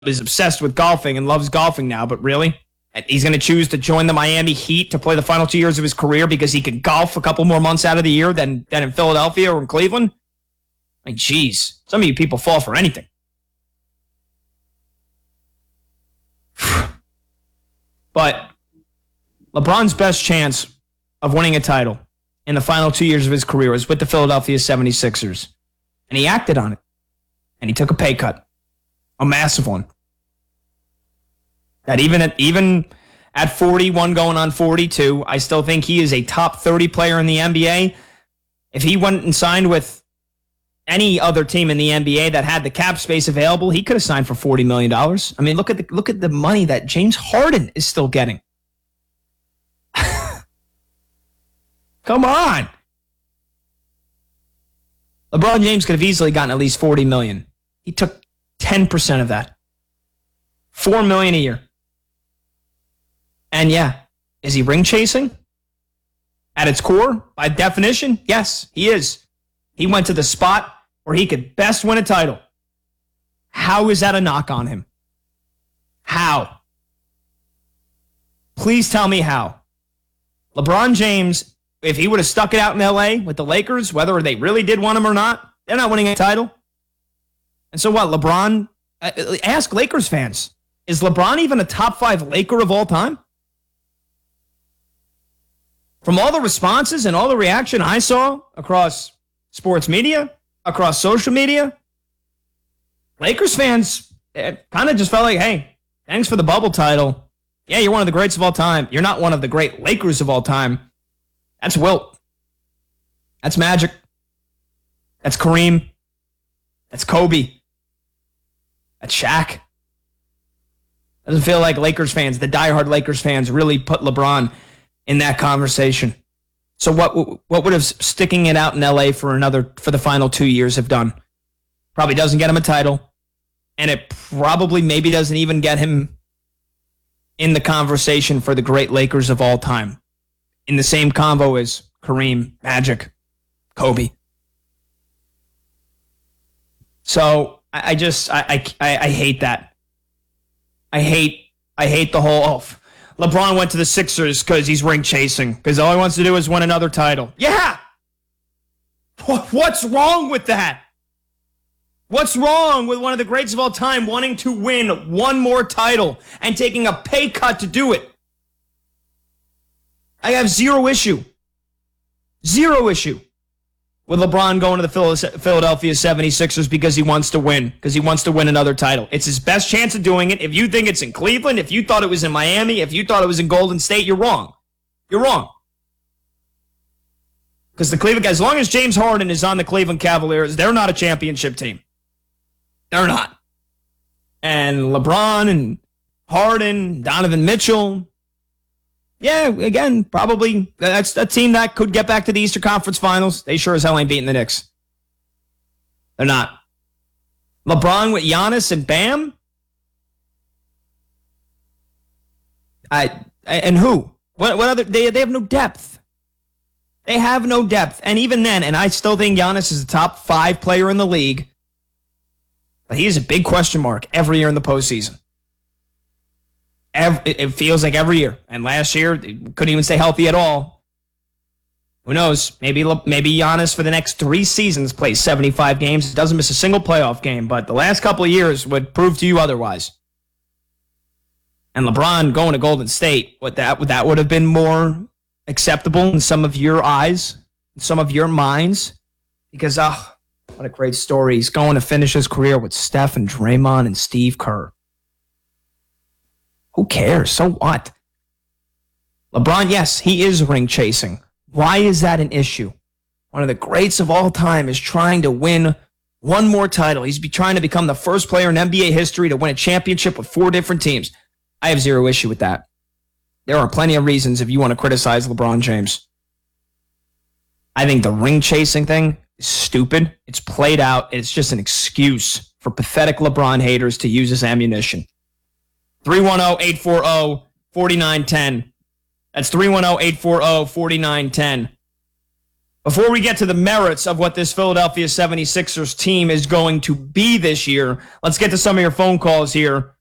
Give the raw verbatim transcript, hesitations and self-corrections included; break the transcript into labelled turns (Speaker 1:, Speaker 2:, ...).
Speaker 1: is obsessed with golfing and loves golfing now, but really? He's going to choose to join the Miami Heat to play the final two years of his career because he can golf a couple more months out of the year than, than in Philadelphia or in Cleveland? Like, geez, some of you people fall for anything. But LeBron's best chance of winning a title in the final two years of his career was with the Philadelphia seventy-sixers. And he acted on it. And he took a pay cut. A massive one. That even at, even at forty-one going on forty-two, I still think he is a top thirty player in the N B A. If he went and signed with any other team in the N B A that had the cap space available, he could have signed for forty million dollars. I mean, look at the look at the money that James Harden is still getting. Come on. LeBron James could have easily gotten at least forty million dollars. He took ten percent of that. four million dollars a year. And yeah, is he ring chasing? At its core, by definition, yes, he is. He went to the spot where he could best win a title. How is that a knock on him? How? Please tell me how. LeBron James, if he would have stuck it out in L A with the Lakers, whether they really did want him or not, they're not winning a title. And so what, LeBron, ask Lakers fans, is LeBron even a top five Laker of all time? From all the responses and all the reaction I saw across sports media, across social media, Lakers fans kind of just felt like, hey, thanks for the bubble title. Yeah, you're one of the greats of all time. You're not one of the great Lakers of all time. That's Wilt. That's Magic. That's Kareem. That's Kobe. That's Shaq. Doesn't feel like Lakers fans, the diehard Lakers fans, really put LeBron in that conversation. So what what would have sticking it out in L A for another for the final two years have done? Probably doesn't get him a title, and it probably maybe doesn't even get him in the conversation for the great Lakers of all time. In the same convo as Kareem, Magic, Kobe. So I, I just I, I I hate that. I hate I hate the whole. Oh, LeBron went to the Sixers because he's ring chasing because all he wants to do is win another title. Yeah. What's wrong with that? What's wrong with one of the greats of all time wanting to win one more title and taking a pay cut to do it? I have zero issue. Zero issue with LeBron going to the Philadelphia seventy-sixers because he wants to win, because he wants to win another title. It's his best chance of doing it. If you think it's in Cleveland, if you thought it was in Miami, if you thought it was in Golden State, you're wrong. You're wrong. Because the Cleveland guys, as long as James Harden is on the Cleveland Cavaliers, they're not a championship team. They're not. And LeBron and Harden, Donovan Mitchell, yeah, again, probably that's a team that could get back to the Eastern Conference Finals. They sure as hell ain't beating the Knicks. They're not. LeBron with Giannis and Bam? I and who? What, what other? They, they have no depth. They have no depth. And even then, and I still think Giannis is the top five player in the league, but he is a big question mark every year in the postseason. Every, it feels like every year. And last year, couldn't even stay healthy at all. Who knows? Maybe maybe Giannis for the next three seasons plays seventy-five games. Doesn't miss a single playoff game. But the last couple of years would prove to you otherwise. And LeBron going to Golden State, what that, that would have been more acceptable in some of your eyes, in some of your minds. Because, oh, what a great story. He's going to finish his career with Steph and Draymond and Steve Kerr. Who cares? So what? LeBron, yes, he is ring chasing. Why is that an issue? One of the greats of all time is trying to win one more title. He's be trying to become the first player in N B A history to win a championship with four different teams. I have zero issue with that. There are plenty of reasons if you want to criticize LeBron James. I think the ring chasing thing is stupid. It's played out. It's just an excuse for pathetic LeBron haters to use as ammunition. three one zero, eight four zero, four nine one zero. That's three one zero, eight four zero, four nine one zero. Before we get to the merits of what this Philadelphia seventy-sixers team is going to be this year, let's get to some of your phone calls here